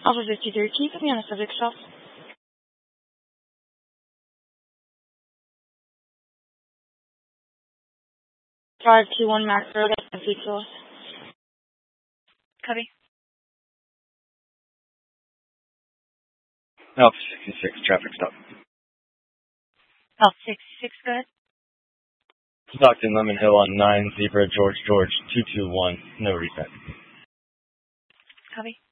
Alpha 53, can you put me on a subject shelf? Drive 21 Max Road at St. Louis. Copy. Alpha 66, traffic stop. Alpha 66, go ahead. Stockton Lemon Hill on 9 Zebra George 221, no reset. Copy.